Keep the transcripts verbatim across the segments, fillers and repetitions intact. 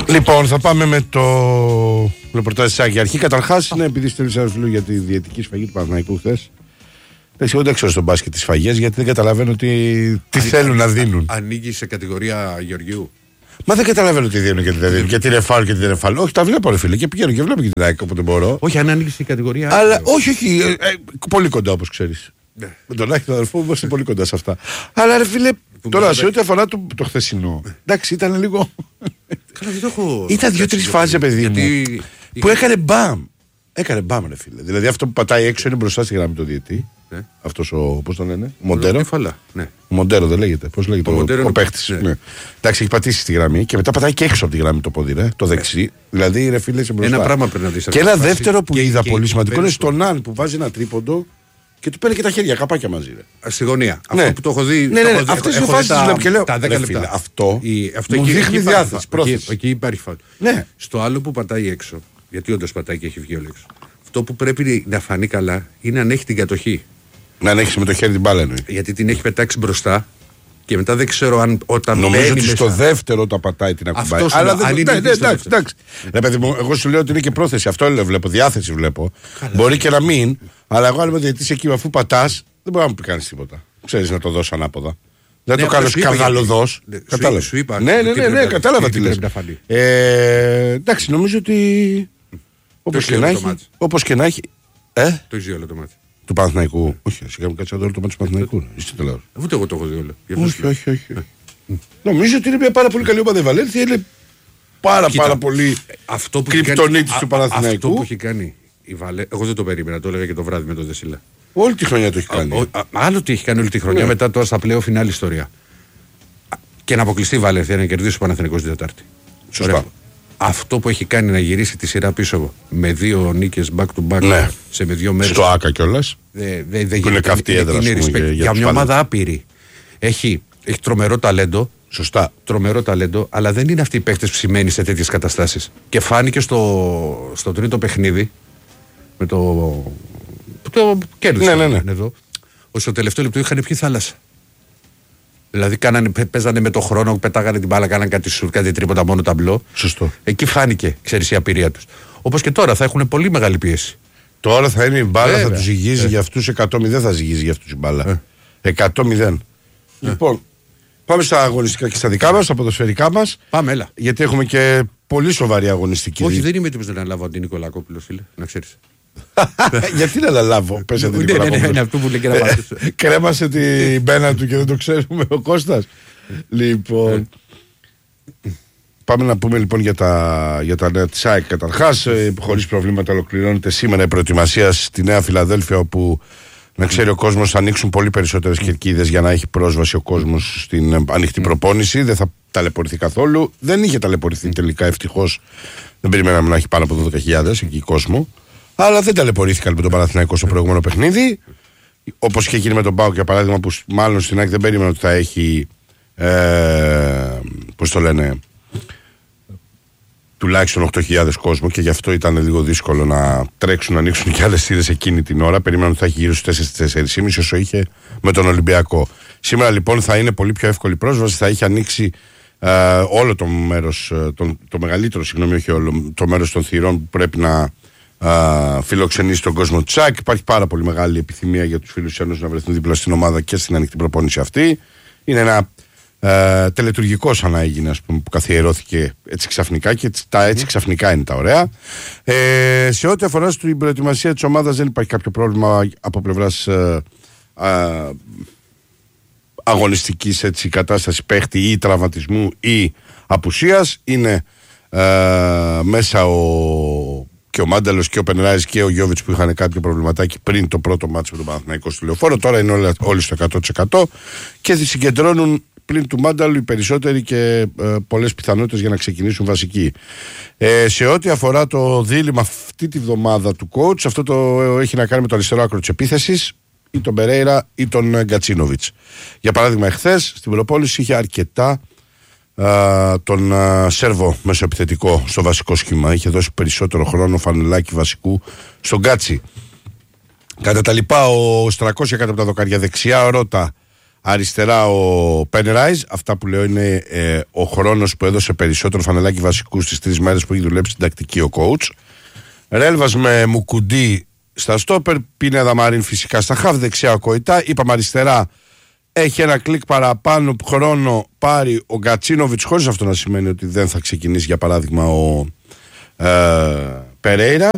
Λοιπόν, θα πάμε με το ρεπορτάζ της Άκη. Αρχή καταρχάς είναι επειδή στέλνεις ένα φίλο για τη διαιτική σφαγή του Παναθηναϊκού χθες. Εγώ δεν ξέρω στον μπάσκετ τις σφαγές γιατί δεν καταλαβαίνω τι, τι θέλουν να δίνουν. Ανοίγει σε κατηγορία Γεωργίου. Μα δεν καταλαβαίνω τι δίνουν και τι δεν δίνουν. Και τι ρεφάλ και τι δεν ρεφάλ. Όχι, τα βλέπω, ρε φίλε, και πηγαίνω και βλέπω και την Άκη όποτε μπορώ. Όχι, αν ανοίγει η κατηγορία. Αλλά όχι, όχι. Ε, ε, πολύ κοντά όπως ξέρεις. Ναι. Με τον Άκη, τον αδερφό μου, είμαστε πολύ κοντά σε αυτά. Αλλά ρε φίλε, τώρα σε ό,τι αφορά το, το χθεσινό. Εντάξει, ήταν λίγο. Ήταν δύο-τρεις φάσεις, παιδί μου. Που έκανε μπαμ. Έκανε μπαμ, ρε φίλε. Δηλαδή αυτό που πατάει έξω είναι μπροστά στη γραμμή του διαιτή. Ναι. Αυτός ο, πώς τον λένε, Μοντέρο. Ναι. Μοντέρο δεν λέγεται. Πώς λέγεται ο, ο, ο παίχτης. Ναι. Ναι. Εντάξει, έχει πατήσει στη γραμμή και μετά πατάει και έξω από τη γραμμή το πόδι, ρε, το δεξί. Ναι. Δηλαδή, ρε φίλε, μπροστά. Ένα πράγμα πρέπει να δεις. Και ένα δεύτερο που και, είδα και, πολύ και σημαντικό είναι στον Ναν που βάζει ένα τρίποντο και του παίρνει και τα χέρια, καπάκια μαζί. Ρε. Στη γωνία. Ναι. Αυτό που το έχω δει. Ναι, ναι, ναι. Αυτές οι φάσεις τις βλέπω και λέω. Τα δέκα λεπτά. Αυτό μου δείχνει διάθεση. Εκεί υπάρχει φάουλ. Στο άλλο που πατάει έξω, γιατί όντως πατάει και έχει βγει όλο έξω. Αυτό που πρέπει να φανεί καλά είναι αν έχει την κατοχή. Να ανέχει με το χέρι την μπάλα εννοεί. Γιατί την έχει πετάξει μπροστά και μετά δεν ξέρω αν όταν νομίζω ότι μέσα... στο δεύτερο τα πατάει την ακουμπάει. Αλλά δεν είναι. Ναι, ναι, εντάξει, εντάξει. Ρε παιδί μου, εγώ σου λέω ότι είναι και πρόθεση. Αυτό λέω, βλέπω, διάθεση βλέπω. Καλά, μπορεί και να μην, αλλά εγώ αν είμαι διαιτητής εκεί αφού πατάς, δεν μπορεί να μου πει κανείς τίποτα. Ξέρεις να το δώσω ανάποδα. Δεν ναι, το κάνω σκανδαλωδός. Κατάλαβα. Σου είπα. Ναι, ναι, ναι, ναι, κατάλαβα τι λες. Εντάξει, νομίζω ότι. Όπως και να έχει. Το έχει όλο το μάτι. Του Παναθηναϊκού. Όχι, σιγά μου κάτσε όλο το μάτι του Παναθηναϊκού. Είστε τελείω. Ούτε εγώ το έχω δει όλο. Όχι, όχι, όχι. Νομίζω ότι είναι μια πάρα πολύ καλή ομάδα η Βαλένθια. Είναι πάρα πάρα πολύ κρυπτονίτης του Παναθηναϊκού. Αυτό που έχει κάνει η Βαλένθια. Εγώ δεν το περίμενα, το έλεγα και το βράδυ με τον Δεσίλα. Όλη τη χρονιά το έχει κάνει. Άλλο τι έχει κάνει όλη τη χρονιά, μετά τώρα στα πλέον φινάλη ιστορία. Και να αποκλειστεί η Βαλένθια να κερδίσει ο Παναθηναϊκός την Τετάρτη. Σωστά. Αυτό που έχει κάνει να γυρίσει τη σειρά πίσω με δύο νίκες back to back ναι. σε με δύο μέρες. Στο Άκα κιόλας. Δε, δε, δε που είναι καυτή έδρα. Είναι για, για, για μια ομάδα άπειρη. Έχει, έχει τρομερό ταλέντο. Σωστά. Τρομερό ταλέντο, αλλά δεν είναι αυτοί οι παίχτες που σημαίνει σε τέτοιες καταστάσεις. Και φάνηκε στο, στο τρίτο παιχνίδι με το. Που το κέρδισε. Ναι, ναι, ναι. Εδώ. Ότι στο τελευταίο λεπτό είχαν πιει θάλασσα. Δηλαδή κάνανε, παίζανε με το χρόνο, πετάγανε την μπάλα, κάνανε κάτι σουρ, κάτι τρίποτα μόνο ταμπλό. Σωστό. Εκεί φάνηκε, ξέρεις, η απειρία τους. Όπως και τώρα θα έχουν πολύ μεγάλη πίεση. Τώρα θα είναι η μπάλα, βέβαια, θα τους ζυγίζει ε. για αυτούς εκατό μηδέν, θα ζυγίζει για αυτούς η μπάλα. Ε. εκατό μηδέν. Ε. Λοιπόν, πάμε στα αγωνιστικά και στα δικά μας, στα ποδοσφαιρικά μας. Πάμε, έλα. Γιατί έχουμε και πολύ σοβαρή αγωνιστική. Όχι, δεν είμαι έτοιμος να αναλάβω αντί Νικολακόπουλο, φίλε, να ξέρεις. Γιατί να αναλάβω, πες αντί Νικολακόπουλο. Ναι, ναι, αυτό που λέει και να πάρεις. Κρέμασε την μπένα του και δεν το ξέρουμε ο Κώστας. Λοιπόν. Πάμε να πούμε λοιπόν για τα, για τα νέα της ΑΕΚ καταρχάς. Ε, χωρίς προβλήματα ολοκληρώνεται σήμερα η προετοιμασία στη Νέα Φιλαδέλφια, όπου να ξέρει ο κόσμος θα ανοίξουν πολύ περισσότερες κερκίδες για να έχει πρόσβαση ο κόσμος στην ανοιχτή προπόνηση. Δεν θα ταλαιπωρηθεί καθόλου. Δεν είχε ταλαιπωρηθεί τελικά, ευτυχώς. Δεν περιμέναμε να έχει πάνω από δώδεκα χιλιάδες εκεί κόσμο. Αλλά δεν ταλαιπωρήθηκαν με τον Παναθηναϊκό στο προηγούμενο παιχνίδι. Όπως είχε γίνει με τον ΠΑΟΚ για παράδειγμα, που μάλλον στην ΑΕΚ δεν περίμενε ότι θα έχει. Ε, πώς το λένε. Τουλάχιστον οκτώ χιλιάδες κόσμο και γι' αυτό ήταν λίγο δύσκολο να τρέξουν να ανοίξουν και άλλες θύρες εκείνη την ώρα. Περίμεναν ότι θα έχει γύρω στους τέσσερα με τέσσερα και μισό όσο είχε με τον Ολυμπιακό. Σήμερα λοιπόν θα είναι πολύ πιο εύκολη πρόσβαση, θα έχει ανοίξει ε, όλο το μέρος, το, το μεγαλύτερο, συγγνώμη, όχι όλο, το μέρος των θυρών που πρέπει να ε, φιλοξενήσει τον κόσμο του ΣΑΚ. Υπάρχει πάρα πολύ μεγάλη επιθυμία για τους φίλους Ένωσης να βρεθούν δίπλα στην ομάδα και στην ανοιχτή προπόνηση αυτή. Είναι ένα Ε, τελετουργικό σαν να έγινε, ας πούμε, που καθιερώθηκε έτσι ξαφνικά και τα έτσι ξαφνικά είναι τα ωραία. Ε, σε ό,τι αφορά στην προετοιμασία της ομάδας δεν υπάρχει κάποιο πρόβλημα από πλευράς ε, ε, αγωνιστικής έτσι, κατάστασης παίχτη ή τραυματισμού ή απουσίας. Είναι ε, μέσα ο, και ο Μάνταλος και ο Πενράης και ο Γιώβιτς που είχαν κάποιο προβληματάκι πριν το πρώτο μάτσο με τον Παναθηναϊκό στο Λεωφόρο. Τώρα είναι όλοι, όλοι στο εκατό τοις εκατό και συγκεντρώνουν πλην του Μάνταλου οι περισσότεροι και ε, πολλές πιθανότητες για να ξεκινήσουν βασικοί. Ε, σε ό,τι αφορά το δίλημμα αυτή τη βδομάδα του coach, αυτό το ε, έχει να κάνει με το αριστερό άκρο της επίθεσης, ή τον Περέιρα ή τον Γκατσίνοβιτς. Για παράδειγμα, εχθές στην προπόνηση είχε αρκετά ε, τον ε, Σέρβο μεσοεπιθετικό στο βασικό σχήμα. Είχε δώσει περισσότερο χρόνο φανελάκι βασικού στον Γκάτσι. Κατά τα λοιπά, ο Στρακός έκανε από τα δοκάρια δεξιά, ο Ρώτα Αριστερά ο Πένεράιζ. Αυτά που λέω είναι ε, ο χρόνος που έδωσε περισσότερο φανελάκι βασικού στις τρεις μέρες που έχει δουλέψει στην τακτική ο coach. Ρέλβας με Μουκουντή στα στόπερ. Πίνεδα Μαρίν φυσικά στα χαφ. Δεξιά ο Κοϊτά. Είπαμε αριστερά. Έχει ένα κλικ παραπάνω χρόνο πάρει ο Γκατσίνοβιτς, χωρίς αυτό να σημαίνει ότι δεν θα ξεκινήσει για παράδειγμα ο ε, Περέιρα.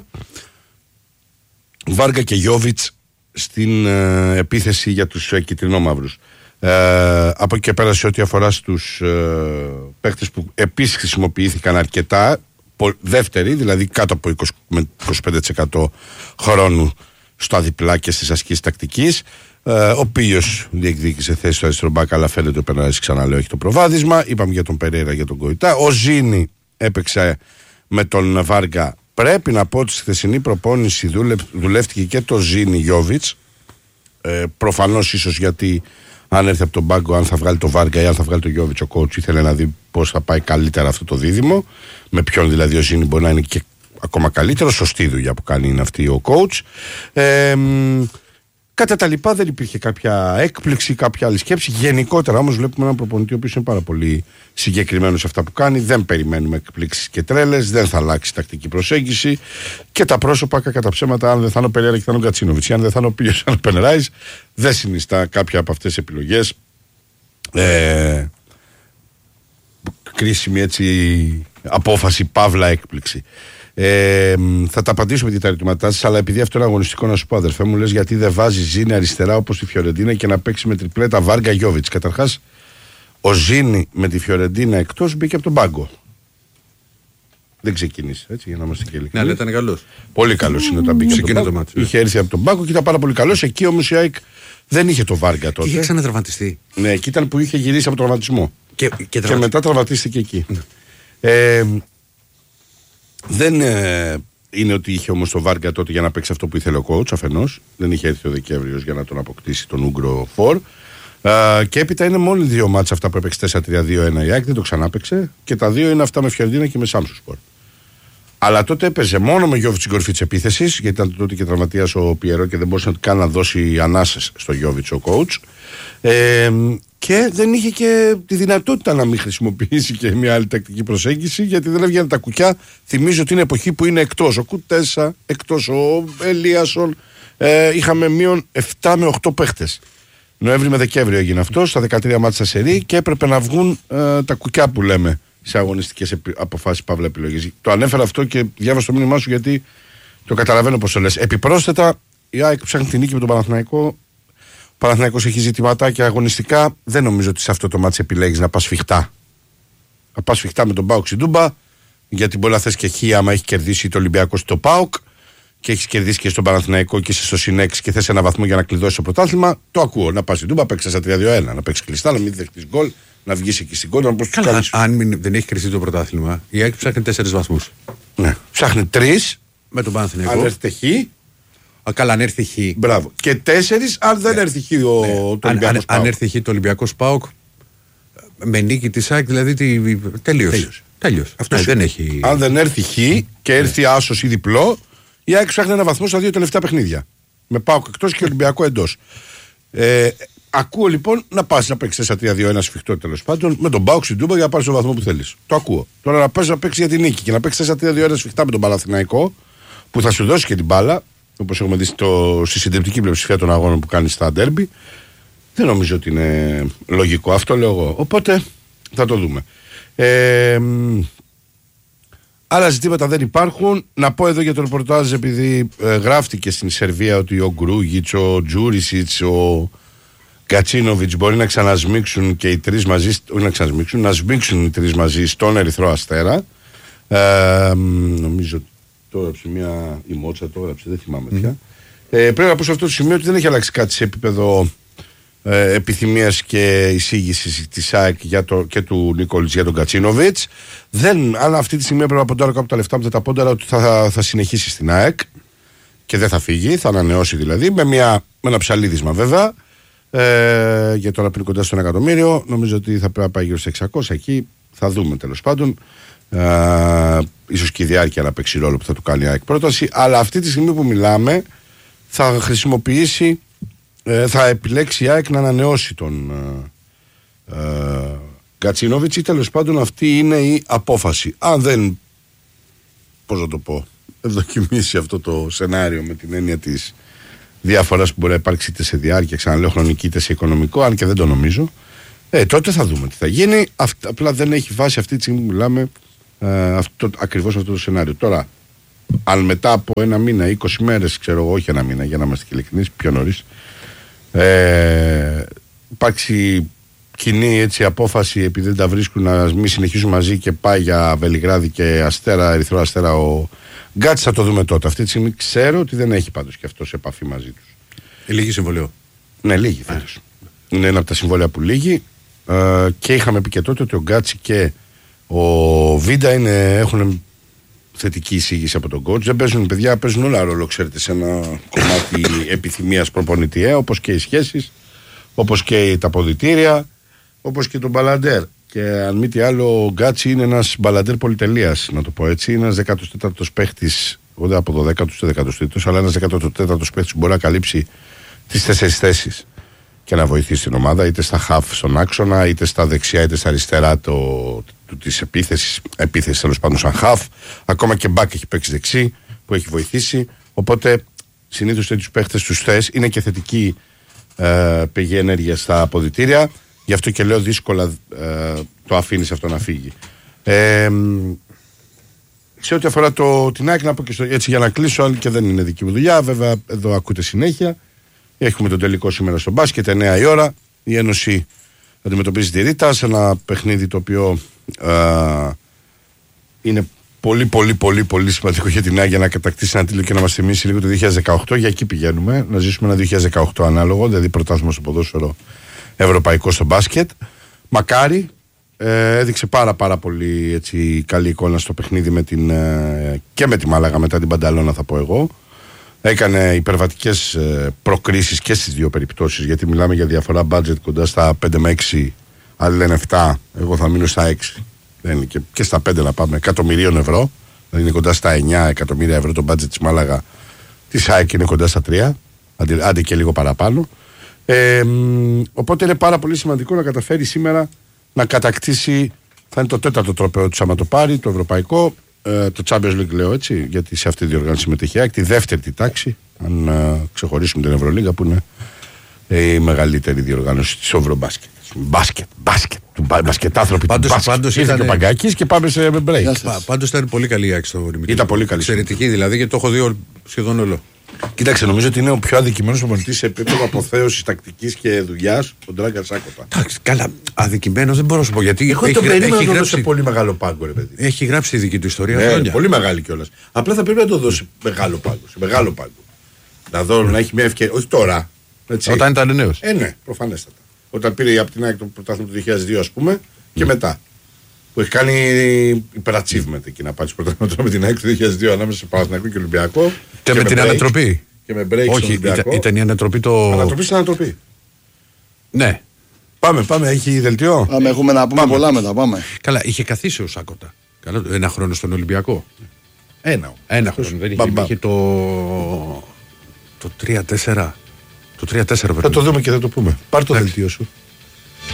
Βάργα και Γιόβιτς στην ε, επίθεση για τους ε, κυτρινόμαυρους. Ε, από εκεί και πέρα σε ό,τι αφορά στους ε, παίχτες που επίσης χρησιμοποιήθηκαν αρκετά, πο, δεύτερη, δηλαδή κάτω από είκοσι με είκοσι πέντε τοις εκατό χρόνου στα διπλά και στις ασκήσεις τακτικής. Ε, ο Πίος διεκδίκησε θέση στο αριστερό μπακ, αλλά φαίνεται ο Περνάρης, ξαναλέω, έχει το προβάδισμα. Είπαμε για τον Περέιρα, για τον Κοϊτά. Ο Ζήνη έπαιξε με τον Βάργα. Πρέπει να πω ότι στη χθεσινή προπόνηση δουλε, δουλεύτηκε και το Ζήνη Γιόβιτς. Ε, προφανώς ίσως γιατί αν έρθει από τον πάγκο, αν θα βγάλει το Βάργα ή αν θα βγάλει το Γιόβιτς, ο coach ήθελε να δει πώς θα πάει καλύτερα αυτό το δίδυμο. Με ποιον δηλαδή ο Ζήνη μπορεί να είναι και ακόμα καλύτερο. Σωστή δουλειά που κάνει είναι αυτή ο coach. Ε, Κατά τα λοιπά δεν υπήρχε κάποια έκπληξη, κάποια άλλη σκέψη. Γενικότερα όμως βλέπουμε έναν προπονητή ο οποίος είναι πάρα πολύ συγκεκριμένος σε αυτά που κάνει. Δεν περιμένουμε εκπλήξεις και τρέλες, δεν θα αλλάξει τακτική προσέγγιση. Και τα πρόσωπα κατά ψέματα, αν δεν θα είναι ο Περέιρα και θα είναι ο Γκατσίνοβιτς, αν δεν θα είναι ο Πίος, αν ο Πενεράιζ, δεν συνιστά κάποια από αυτές τις επιλογές ε, κρίσιμη έτσι απόφαση, παύλα έκπληξη. Ε, θα τα απαντήσω με τα ερωτήματά σας, αλλά επειδή αυτό είναι αγωνιστικό, να σου πω, αδερφέ μου, λες γιατί δεν βάζει Ζήνη αριστερά όπως τη Φιωρεντίνα και να παίξει με τριπλέτα Βάργα Γιόβιτς. Καταρχάς, ο Ζήνη με τη Φιωρεντίνα εκτός μπήκε από τον πάγκο. Δεν ξεκίνησε, έτσι, για να είμαστε και ειλικρινείς. Ναι, αλλά ήταν καλός. Πολύ καλός είναι όταν μπήκε από τον πάγκο. Μάτι, είχε έρθει από τον πάγκο και ήταν πάρα πολύ καλός. Εκεί όμως η ΑΕΚ δεν είχε το Βάργα τότε. Είχε ξανατραυματιστεί. Ναι, εκεί ήταν που είχε γυρίσει από τον τραυματισμό. Και, και, και τραυματι... μετά τραυματίστηκε εκεί. Ναι. Ε, Δεν ε, είναι ότι είχε όμως το Βάργα τότε για να παίξει αυτό που ήθελε ο coach αφενός. Δεν είχε έρθει ο Δεκέμβριος για να τον αποκτήσει τον Ούγκρο Φορ. Ε, και έπειτα είναι μόνο δύο μάτσα αυτά που έπαιξε τέσσερα τρία δύο ένα η ΑΕΚ, δεν το ξανάπαιξε. Και τα δύο είναι αυτά με Φιωρεντίνα και με Σάμσουσπορ. Αλλά τότε έπαιζε μόνο με Γιόβιτς στην κορυφή της επίθεσης, γιατί ήταν τότε και τραυματίας ο Πιερό και δεν μπορούσε καν να δώσει ανάσες στο Γιόβιτς ο coach. Ε, και δεν είχε και τη δυνατότητα να μην χρησιμοποιήσει και μια άλλη τακτική προσέγγιση, γιατί δεν έβγαινε τα κουκιά. Θυμίζω ότι είναι εποχή που είναι εκτός ο Κουτέσα, εκτός ο Ελίασον. Ε, είχαμε μείον επτά με οκτώ παίχτες. Νοέμβρη με Δεκέμβριο έγινε αυτό, στα δεκατρία μάτσα σερί, και έπρεπε να βγουν ε, τα κουκιά που λέμε σε αγωνιστικές αποφάσεις, παύλα επιλογές. Το ανέφερα αυτό και διάβασα το μήνυμά σου γιατί το καταλαβαίνω πώς το λες. Επιπρόσθετα, η ΑΕΚ ψάχνει την νίκη με τον Παναθηναϊκό. Ο Παναθηναϊκός έχει ζητηματάκια αγωνιστικά. Δεν νομίζω ότι σε αυτό το μάτς επιλέγεις να πας σφιχτά. Να πας σφιχτά με τον ΠΑΟΚ στην Τούμπα, γιατί μπορεί να θες και χ άμα έχει κερδίσει το Ολυμπιακό στο ΠΑΟΚ και έχει κερδίσει και στον Παναθηναϊκό και είσαι στο συνέξι και θες ένα βαθμό για να κλειδώσει το πρωτάθλημα. Το ακούω. Να πας στην Τούμπα, παίξεις στα τρία δύο ένα, να παίξεις κλειστά, να μην δεχτείς γκολ, να βγεις εκεί στην κόντρα. Καλά, αν μην, δεν έχει κρυστεί το πρωτάθλημα, η ΑΕΚ ψάχνει τέσσερις βαθμούς. Ναι. Ψάχνει τρεις με τον Παναθηναϊκό. Αν έρθει χ. Α, καλά, αν έρθει χ. Μπράβο. Και τέσσερις αν δεν ναι. έρθει χ ο ναι. το αν, αν, αν έρθει χ το Ολυμπιακό ΠΑΟΚ με νίκη τη ΑΕΚ, δηλαδή τη... τελείωσε. Τέλειωσε. Αυτό ναι, δεν έχει... Αν δεν έρθει χ και έρθει ναι. άσος ή διπλό, η ΑΕΚ ψάχνει ένα βαθμό στα δύο τελευταία παιχνίδια. Με ΠΑΟΚ εκτός και Ολυμπιακό εντός. Ε, ακούω λοιπόν να πας να παίξεις τέσσερα τρία δύο ένα σφιχτό τέλος πάντων με τον ΠΑΟΚ στην Τούμπα για να πάρεις τον βαθμό που θέλεις. Το ακούω. Τώρα να πας να παίξεις για την νίκη και να παίξεις τέσσερα τρία δύο ένα σφιχτά με τον Παναθηναϊκό που θα σου δώσει και την μπάλα, όπως έχουμε δει στο, στη συντριπτική πλειοψηφία των αγώνων που κάνει στα ντέρμπι. Δεν νομίζω ότι είναι λογικό. Αυτό λέω εγώ. Οπότε θα το δούμε. Ε, άλλα ζητήματα δεν υπάρχουν. Να πω εδώ για το ρεπορτάζ, επειδή ε, γράφτηκε στην Σερβία ότι ο Γκρούγιτς, ο Τζούρισιτς, ο Γκατσίνοβιτς μπορεί να ξανασμίξουν και οι τρεις μαζί, όχι να ξανασμίξουν, να σμίξουν οι τρεις μαζί στον Ερυθρό Αστέρα. Ε, νομίζω το έγραψε μια η Μότσα, το έγραψε, δεν θυμάμαι mm. πια. Ε, πρέπει να πω σε αυτό το σημείο ότι δεν έχει αλλάξει κάτι σε επίπεδο ε, επιθυμίας και εισήγησης της ΑΕΚ και του Νικόλιτς για τον Γκατσίνοβιτς. Δεν, αν αυτή τη στιγμή έπρεπε να ποντάρω κάπου τα λεφτά μου, δεν τα πόνταρα ότι θα, θα συνεχίσει στην ΑΕΚ και δεν θα φύγει, θα ανανεώσει δηλαδή, με, μια, με ένα ψαλίδισμα βέβαια. Ε, για τώρα πριν κοντά στο ένα εκατομμύριο, νομίζω ότι θα πρέπει να πάει γύρω στα εξακόσια. Εκεί θα δούμε τέλος πάντων. Ε, ίσως και η διάρκεια να παίξει ρόλο που θα του κάνει η ΑΕΚ πρόταση, αλλά αυτή τη στιγμή που μιλάμε θα χρησιμοποιήσει ε, θα επιλέξει η ΑΕΚ να ανανεώσει τον ε, ε, Γκατσίνοβιτς ή τέλος πάντων αυτή είναι η απόφαση. Αν δεν, πώς να το πω, ευδοκιμήσει αυτό το σενάριο με την έννοια της διαφοράς που μπορεί να υπάρξει είτε σε διάρκεια, ξαναλέω χρονική, είτε σε οικονομικό, αν και δεν το νομίζω, ε, τότε θα δούμε τι θα γίνει. Αυτ, απλά δεν έχει βάση αυτή τη στιγμή που μιλάμε ε, αυτό, ακριβώς αυτό το σενάριο. Τώρα, αν μετά από ένα μήνα, είκοσι μέρες, ξέρω εγώ, όχι ένα μήνα για να είμαστε ειλικρινείς, πιο νωρίς, ε, υπάρξει κοινή έτσι, απόφαση επειδή δεν τα βρίσκουν να μην συνεχίσουν μαζί και πάει για Βελιγράδι και Αστέρα, Ερυθρό Αστέρα ο Γκάτς, θα το δούμε τότε. Αυτή τη στιγμή ξέρω ότι δεν έχει πάντως και αυτό σε επαφή μαζί τους. Ε, λίγη συμβολίο. Ναι, λίγη φέτος. Ε. Είναι ένα από τα συμβόλαια που λύγει ε, και είχαμε πει και τότε ότι ο Γκάτσι και ο Βίντα είναι, έχουν θετική εισήγηση από τον coach. Δεν παίζουν παιδιά, παίζουν όλα ρόλο, ξέρετε, σε ένα κομμάτι επιθυμίας προπονητιέ, όπως και οι σχέσεις, όπως και τα αποδυτήρια, όπως και τον μπαλαντέρ. Και αν μη τι άλλο, ο Γκάτσι είναι ένας μπαλαντέρ πολυτελείας, να το πω έτσι. Είναι ένας δέκατος τέταρτος παίχτης, όχι από το δέκατο στο δέκατο τρίτο, αλλά ένας δέκατος τέταρτος παίχτης που μπορεί να καλύψει τις τέσσερις θέσεις και να βοηθήσει την ομάδα, είτε στα χαφ στον άξονα, είτε στα δεξιά, είτε στα αριστερά το, το, της επίθεσης, επίθεση τέλος πάντων σαν χαφ. Ακόμα και μπακ έχει παίξει δεξί που έχει βοηθήσει. Οπότε συνήθως τέτοιους παίχτες τους θες, είναι και θετική ε, πηγή ενέργεια στα αποδυτήρια. Γι' αυτό και λέω δύσκολα ε, το αφήνεις αυτό να φύγει. Ε, σε ό,τι αφορά το, την ΑΕΚ, να πω και στο, έτσι για να κλείσω, αν και δεν είναι δική μου δουλειά, βέβαια εδώ ακούτε συνέχεια. Έχουμε τον τελικό σήμερα στο μπάσκετ, εννιά η ώρα. Η Ένωση αντιμετωπίζει τη Ρίτα σε ένα παιχνίδι το οποίο ε, είναι πολύ πολύ πολύ πολύ σημαντικό για την ΑΕΚ για να κατακτήσει ένα τίτλο και να μας θυμίσει λίγο το δύο χιλιάδες δεκαοκτώ. Για εκεί πηγαίνουμε, να ζήσουμε ένα δύο χιλιάδες δεκαοκτώ ανάλογο, δηλαδή πρωτάθλημα στο ποδόσφαιρο, ευρωπαϊκό στο μπάσκετ. Μακάρι, ε, έδειξε πάρα πάρα πολύ έτσι, καλή εικόνα στο παιχνίδι με την, ε, και με τη Μάλαγα μετά την Πανταλώνα, θα πω εγώ. Έκανε υπερβατικές ε, προκρίσεις και στις δύο περιπτώσεις, γιατί μιλάμε για διαφορά budget κοντά στα πέντε με έξι, άλλοι λένε επτά, εγώ θα μείνω στα έξι. Δεν είναι και, και στα πέντε να πάμε, εκατομμυρίων ευρώ, δηλαδή είναι κοντά στα εννιά εκατομμύρια ευρώ το budget της Μάλαγα, της ΑΕΚ είναι κοντά στα τρία, άντε, άντε και λίγο παραπάνω. Ε, οπότε είναι πάρα πολύ σημαντικό να καταφέρει σήμερα να κατακτήσει, θα είναι το τέταρτο τροπαίο του άμα το πάρει, το ευρωπαϊκό, ε, το Champions League λέω έτσι, γιατί σε αυτή τη διοργάνωση συμμετέχει τη δεύτερη τη τάξη, αν ε, ξεχωρίσουμε την Ευρωλίγα που είναι ε, η μεγαλύτερη διοργάνωση της Ευρωμπάσκετ. Μπάσκετ, μπάσκετ, του μπα, μπασκετάνθρωποι του μπάσκετ. Πάντως ήρθε και ο Παγκάκης και πάμε σε break. Πάντως ήταν πολύ καλή η άκρη στο Δημητρή. Ήταν πολύ καλή. Εξαιρετική δηλαδή, γιατί το έχω δει σχεδόν όλο. Κοίταξε, νομίζω ότι είναι ο πιο αδικημένος προπονητής σε επίπεδο αποθέωσης τακτικής και δουλειάς, ο Ντράγκαν Σάκοτα. Εντάξει, καλά, αδικημένος δεν μπορώ να σου πω γιατί. Εγώ το περίμενα να δώσει πολύ μεγάλο πάγκο, ρε παιδί. Έχει γράψει τη δική του ιστορία. Ναι, χρόνια. Πολύ μεγάλη κιόλας. Απλά θα πρέπει να το δώσει μεγάλο πάγκο. Σε μεγάλο πάγκο. Να δω να έχει μια ευκαιρία. Όχι τώρα. Έτσι. Όταν ήταν νέος. Ε, ναι, προφανέστατα. Όταν πήρε από την ΑΕΚ το πρωτάθλημα του δύο χιλιάδες δύο, ας πούμε, και mm. μετά. Που έχει κάνει υπερατσίβμεντα εκεί να πάρει το πρωτάθλημα με την ΑΕΚ του δύο χιλιάδες δύο ανάμεσα σε Παναθηναϊκό και Ολυμπιακό. Και, και με, με την break, ανατροπή. Και με break. Όχι, ήταν, ήταν η ανατροπή το. Ανατροπή στην ανατροπή. Ναι. Πάμε, πάμε, έχει δελτιό. Πάμε, έχουμε να πούμε πάμε. Πολλά μετά. Πάμε. Καλά, είχε καθίσει ο Σάκοτα. Καλά, ένα χρόνο στον Ολυμπιακό. Ένα. Ένα χρόνο. Δεν είχε, είχε το. Το τρία τέσσερα. Το τρία τέσσερα θα το δούμε και θα το πούμε. Πάρ' το δελτίο σου.